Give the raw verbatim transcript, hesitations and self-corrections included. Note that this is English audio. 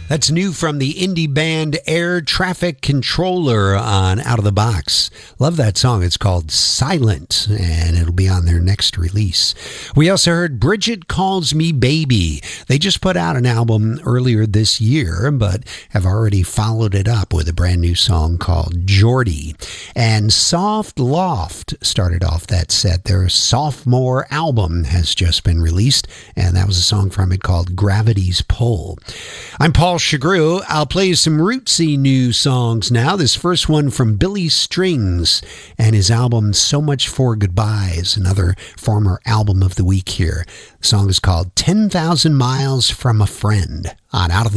That's new from the indie band Air Traffic Controller on Out of the Box. Love that song. It's called Silent, and it'll be on their next release. We also heard Bridget Calls Me Baby. They just put out an album earlier this year, but have already followed it up with a brand new song called Geordie. And Soft Loft started off that set. Their sophomore album has just been released, and that was a song from it called Gravity's Pull. I'm Paul Chagru. I'll play you some rootsy new songs now. This first one from Billy Strings and his album So Much for Goodbyes, another former album of the week here. The song is called ten thousand Miles from a Friend on Out of the